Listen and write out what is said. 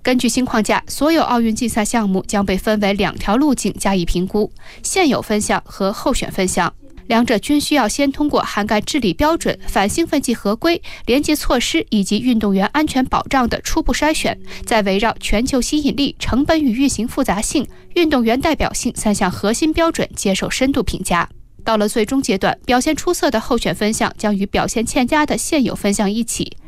根据新框架，所有奥运竞赛项目将被分为2条路径加以评估：现有分项和候选分项。两者均需要先通过涵盖治理标准、反兴奋剂合规、廉洁措施以及运动员安全保障的初步筛选，再围绕全球吸引力、成本与运行复杂性、运动员代表性3项核心标准接受深度评价。到了最终阶段，表现出色的候选分项将与表现欠佳的现有分项一起，